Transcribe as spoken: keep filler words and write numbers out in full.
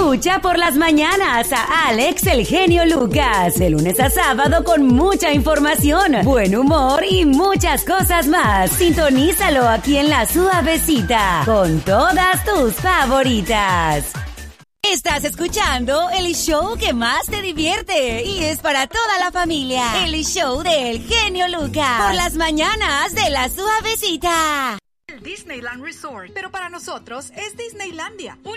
Escucha por las mañanas a Alex el genio Lucas, de lunes a sábado con mucha información, buen humor y muchas cosas más. Sintonízalo aquí en La Suavecita, con todas tus favoritas. Estás escuchando el show que más te divierte y es para toda la familia. El show del genio Lucas, por las mañanas de La Suavecita. El Disneyland Resort, pero para nosotros es Disneylandia.